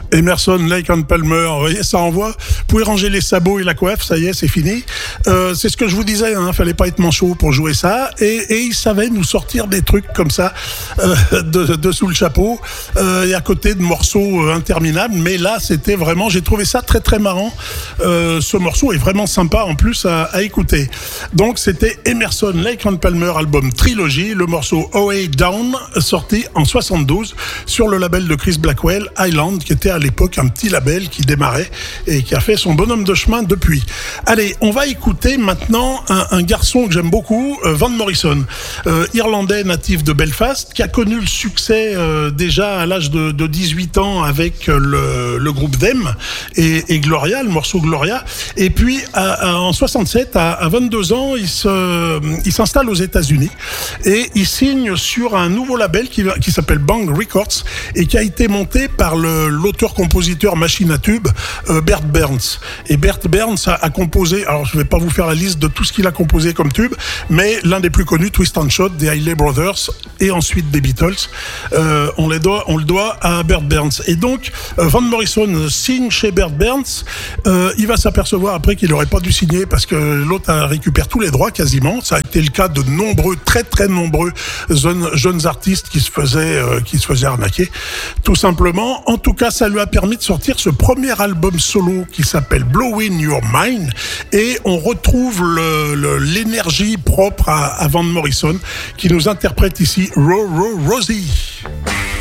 Emerson, Lake and Palmer, vous voyez, ça envoie. Vous pouvez ranger les sabots et la coiffe, ça y est, c'est fini. C'est ce que je vous disais, fallait pas être manchot pour jouer ça. Et ils savaient nous sortir des trucs comme ça de sous le chapeau et à côté de morceaux interminables. Mais là, c'était vraiment, j'ai trouvé ça très très marrant. Ce morceau est vraiment sympa en plus à écouter. Donc c'était Emerson, Lake and Palmer, album Trilogy, le morceau Away Down, sorti en 72 sur le label de Chris Blackwell, Island, qui était à l'époque un petit label qui démarrait et qui a fait son bonhomme de chemin depuis. Allez, on va écouter maintenant un garçon que j'aime beaucoup, Van Morrison, irlandais natif de Belfast, qui a connu le succès déjà à l'âge de 18 ans avec le groupe Them et Gloria, le morceau Gloria. Et puis en 67, à 22 ans, il s'installe aux États-Unis et il signe sur un nouveau label qui s'appelle Bang Records et qui a été monté par l'auteur-compositeur machine à tube Bert Berns. Et Bert Berns a composé, alors je ne vais pas vous faire la liste de tout ce qu'il a composé comme tube, mais l'un des plus connus, Twist and Shout, des Isley Brothers et ensuite des Beatles, on le doit à Bert Berns. Et donc Van Morrison signe chez Bert Berns, il va s'apercevoir après qu'il n'aurait pas dû signer parce que l'autre récupère tous les droits quasiment. Ça a été le cas de nombreux, très très nombreux jeunes artistes qui se faisaient arnaquer, tout simplement. En tout cas, ça lui a permis de sortir ce premier album solo qui s'appelle Blowin' Your Mind et on retrouve l'énergie propre à Van Morrison qui nous interprète ici Rosie.